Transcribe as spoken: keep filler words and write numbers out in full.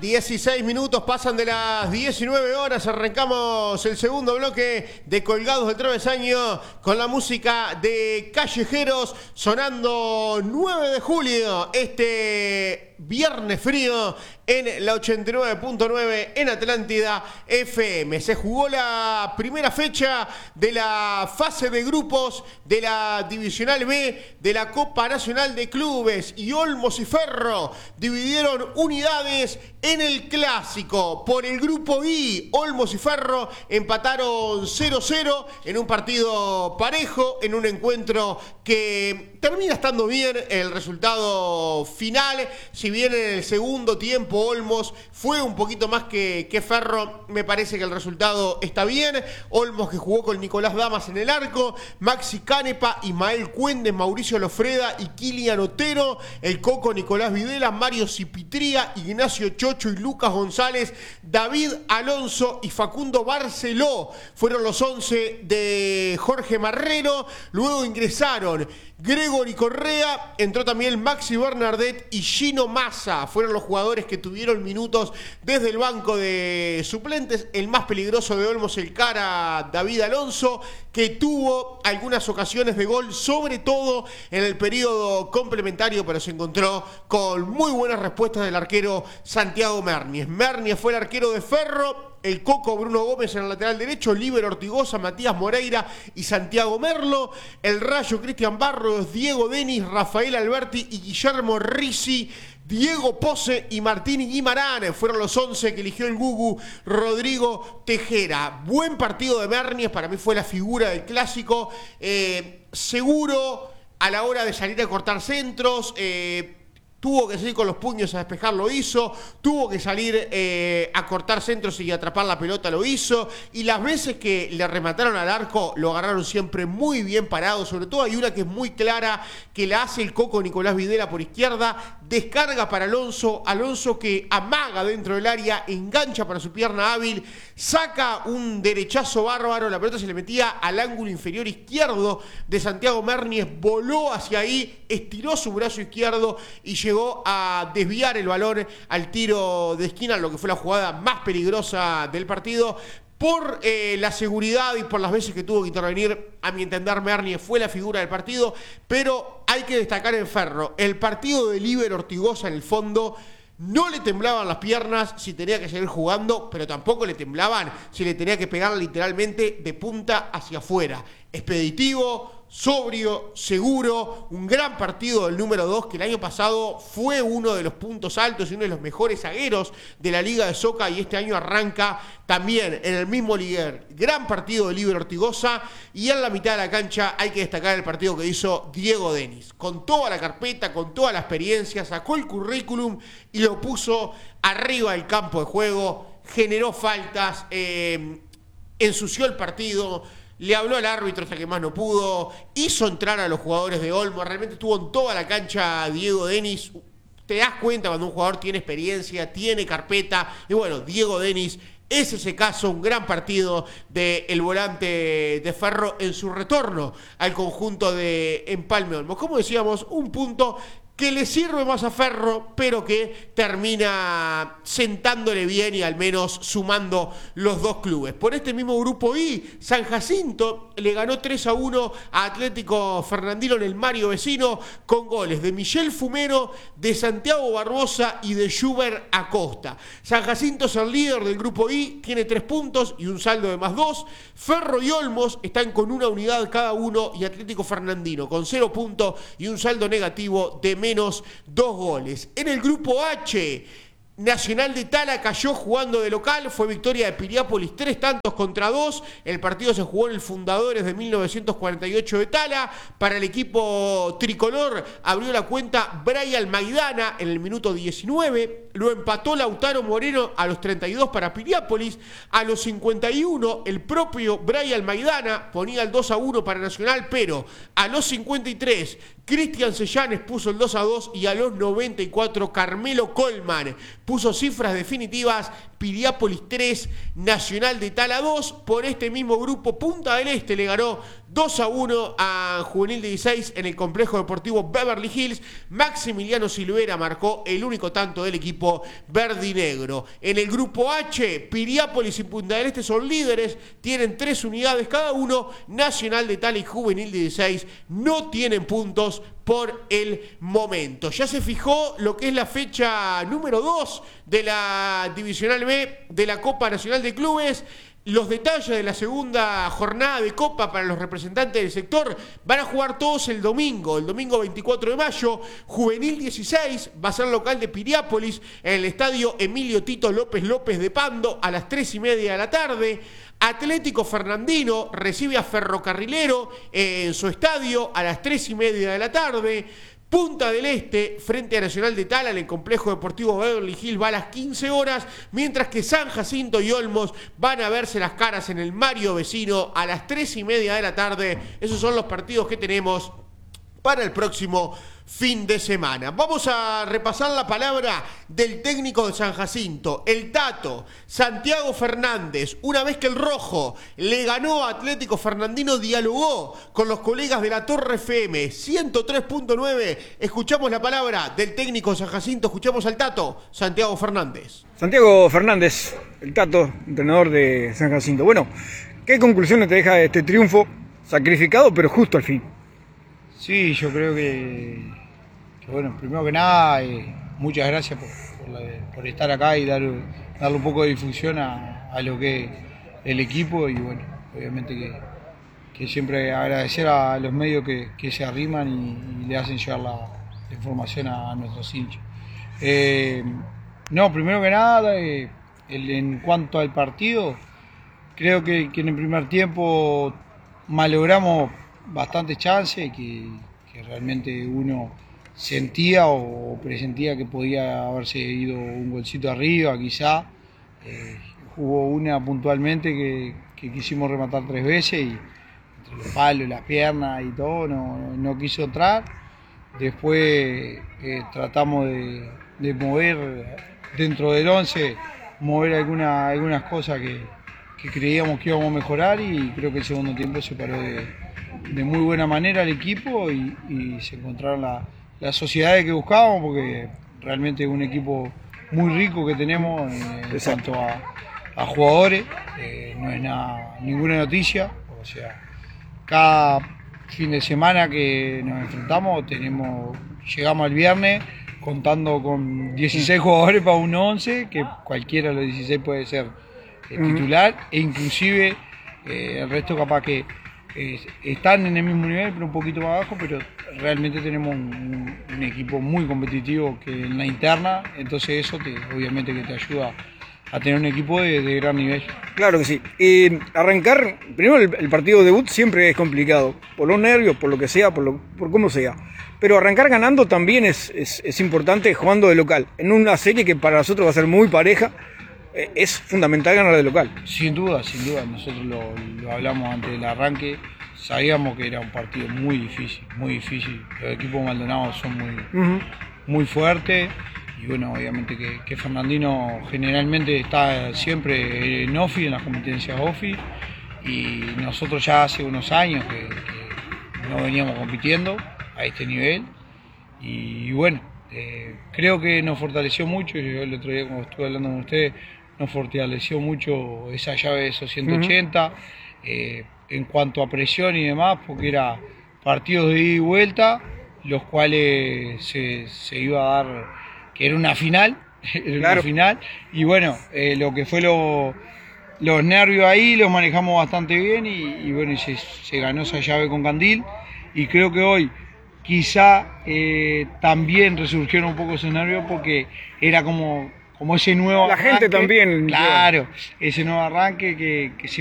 dieciséis minutos pasan de las diecinueve horas. Arrancamos el segundo bloque de Colgados del Travesaño con la música de Callejeros, sonando nueve de julio, este viernes frío, en la ochenta y nueve punto nueve en Atlántida F M. Se jugó la primera fecha de la fase de grupos de la Divisional B de la Copa Nacional de Clubes, y Olmos y Ferro dividieron unidades en el clásico. Por el grupo I, Olmos y Ferro empataron cero cero en un partido parejo, en un encuentro que termina estando bien el resultado final. Si bien en el segundo tiempo Olmos fue un poquito más que, que Ferro, me parece que el resultado está bien. Olmos, que jugó con Nicolás Damas en el arco, Maxi Canepa, Ismael Cuendes, Mauricio Lofreda y Kilian Otero. El Coco, Nicolás Videla, Mario Cipitría, Ignacio Chocho y Lucas González, David Alonso y Facundo Barceló fueron los once de Jorge Marrero. Luego ingresaron Gregory Correa, entró también Maxi Bernardet y Gino Massa. Fueron los jugadores que tuvieron minutos desde el banco de suplentes. El más peligroso de Olmos, el cara David Alonso, que tuvo algunas ocasiones de gol, sobre todo en el periodo complementario, pero se encontró con muy buenas respuestas del arquero Santiago Mernies. Mernies fue el arquero de Ferro. El Coco, Bruno Gómez en el lateral derecho, Líber Ortigosa, Matías Moreira y Santiago Merlo. El Rayo, Cristian Barros, Diego Denis, Rafael Alberti y Guillermo Risi. Diego Pose y Martín Guimarán fueron los once que eligió el Gugu Rodrigo Tejera. Buen partido de Mernies, para mí fue la figura del clásico. Eh, seguro a la hora de salir a cortar centros. Eh, Tuvo que salir con los puños a despejar, lo hizo. Tuvo que salir eh, a cortar centros y atrapar la pelota, lo hizo. Y las veces que le remataron al arco, lo agarraron siempre muy bien parado. Sobre todo hay una que es muy clara, que la hace el Coco Nicolás Videla por izquierda. Descarga para Alonso. Alonso, que amaga dentro del área, engancha para su pierna hábil. Saca un derechazo bárbaro. La pelota se le metía al ángulo inferior izquierdo de Santiago Mernies. Voló hacia ahí, estiró su brazo izquierdo y llegó llegó a desviar el balón al tiro de esquina, lo que fue la jugada más peligrosa del partido. Por eh, la seguridad y por las veces que tuvo que intervenir, a mi entender, Mernies fue la figura del partido. Pero hay que destacar en Ferro, el partido de Líber Ortigosa en el fondo. No le temblaban las piernas si tenía que seguir jugando, pero tampoco le temblaban si le tenía que pegar literalmente de punta hacia afuera. Expeditivo, sobrio, seguro, un gran partido del número dos, que el año pasado fue uno de los puntos altos y uno de los mejores zagueros de la Liga de Soca, y este año arranca también en el mismo liguer. Gran partido de Líber Ortigosa, y en la mitad de la cancha hay que destacar el partido que hizo Diego Denis. Con toda la carpeta, con toda la experiencia, sacó el currículum y lo puso arriba del campo de juego, generó faltas, eh, ensució el partido, le habló al árbitro hasta que más no pudo, hizo entrar a los jugadores de Olmos. Realmente estuvo en toda la cancha Diego Denis. Te das cuenta cuando un jugador tiene experiencia, tiene carpeta. Y bueno, Diego Denis es ese caso, un gran partido del volante de Ferro en su retorno al conjunto de Empalme Olmos. Como decíamos, un punto que le sirve más a Ferro, pero que termina sentándole bien y al menos sumando los dos clubes. Por este mismo grupo I, San Jacinto le ganó tres a uno a Atlético Fernandino en el Mario Vecino, con goles de Michel Fumero, de Santiago Barbosa y de Schubert Acosta. San Jacinto es el líder del grupo I, tiene tres puntos y un saldo de más dos. Ferro y Olmos están con una unidad cada uno, y Atlético Fernandino con cero puntos y un saldo negativo de menos menos dos goles. En el grupo H, Nacional de Tala cayó jugando de local, fue victoria de Piriápolis tres tantos contra dos. El partido se jugó en el Fundadores de mil novecientos cuarenta y ocho de Tala. Para el equipo tricolor abrió la cuenta Brian Maidana en el minuto diecinueve. Lo empató Lautaro Moreno a los treinta y dos para Piriápolis. A los cincuenta y uno el propio Brian Maidana ponía el dos a uno para Nacional, pero a los cincuenta y tres Cristian Sellanes puso el dos a dos, y a los noventa y cuatro Carmelo Colman puso cifras definitivas Piriápolis tres, Nacional de Tala dos. Por este mismo grupo, Punta del Este le ganó dos a uno a Juvenil dieciséis en el complejo deportivo Beverly Hills. Maximiliano Silvera marcó el único tanto del equipo verdinegro. En el grupo H, Piriápolis y Punta del Este son líderes, tienen tres unidades cada uno. Nacional de Tala y Juvenil dieciséis no tienen puntos por el momento. Ya se fijó lo que es la fecha número dos de la Divisional B de la Copa Nacional de Clubes. Los detalles de la segunda jornada de Copa para los representantes del sector van a jugar todos el domingo, el domingo veinticuatro de mayo. Juvenil dieciséis va a ser local de Piriápolis en el estadio Emilio Tito López López de Pando a las tres y media de la tarde. Atlético Fernandino recibe a Ferrocarrilero en su estadio a las tres y media de la tarde. Punta del Este frente a Nacional de Tala en el complejo deportivo Beverly Hills va a las quince horas, mientras que San Jacinto y Olmos van a verse las caras en el Mario Vecino a las tres y media de la tarde. Esos son los partidos que tenemos para el próximo fin de semana. Vamos a repasar la palabra del técnico de San Jacinto, el Tato, Santiago Fernández. Una vez que el Rojo le ganó a Atlético Fernandino, dialogó con los colegas de la Torre F M ciento tres punto nueve. Escuchamos la palabra del técnico de San Jacinto, escuchamos al Tato, Santiago Fernández. Santiago Fernández, el Tato, entrenador de San Jacinto. Bueno, ¿qué conclusiones te deja este triunfo sacrificado pero justo al fin? Sí, yo creo que, que bueno, primero que nada, eh, muchas gracias por, por, la, por estar acá y dar, darle un poco de difusión a, a lo que es el equipo y bueno, obviamente que, que siempre agradecer a los medios que, que se arriman y, y le hacen llegar la, la información a, a nuestros hinchas. Eh, no, primero que nada, eh, el, en cuanto al partido, creo que, que en el primer tiempo malogramos bastantes chances que, que realmente uno sentía o presentía que podía haberse ido un golcito arriba quizá. Eh, hubo una puntualmente que, que quisimos rematar tres veces y entre los palos, las piernas y todo no, no quiso entrar. Después eh, tratamos de, de mover dentro del once, mover alguna, algunas cosas que, que creíamos que íbamos a mejorar y creo que el segundo tiempo se paró de de muy buena manera el equipo y, y se encontraron la, las sociedades que buscábamos porque realmente es un equipo muy rico que tenemos en, en cuanto a, a jugadores, eh, no es nada, ninguna noticia, o sea, cada fin de semana que nos enfrentamos tenemos, llegamos al viernes contando con dieciséis jugadores para un once, que cualquiera de los dieciséis puede ser eh, titular, uh-huh. E inclusive eh, el resto capaz que Eh, están en el mismo nivel pero un poquito más abajo, pero realmente tenemos un, un, un equipo muy competitivo que en la interna, entonces eso te, obviamente que te ayuda a tener un equipo de, de gran nivel. Claro que sí. Eh, arrancar, primero el, el partido debut siempre es complicado, por los nervios, por lo que sea, por, lo, por cómo sea, pero arrancar ganando también es, es, es importante jugando de local, en una serie que para nosotros va a ser muy pareja. Es fundamental ganar de local. Sin duda, sin duda. Nosotros lo, lo hablamos antes del arranque. Sabíamos que era un partido muy difícil, muy difícil. Los equipos maldonados son muy, uh-huh. muy fuertes. Y bueno, obviamente que, que Fernandino generalmente está siempre en OFI, en las competencias OFI. Y nosotros ya hace unos años que, que no veníamos compitiendo a este nivel. Y bueno, eh, creo que nos fortaleció mucho. Yo el otro día cuando estuve hablando con ustedes, nos fortaleció mucho esa llave de esos ciento ochenta, uh-huh. eh, en cuanto a presión y demás, porque era partidos de ida y vuelta, los cuales se, se iba a dar, que era una final, era claro. una final, y bueno, eh, lo que fue lo, los nervios ahí los manejamos bastante bien y, y bueno, se, se ganó esa llave con Candil, y creo que hoy quizá eh, también resurgieron un poco esos nervios porque era como... como ese nuevo la arranque, gente también claro, ese nuevo arranque que, que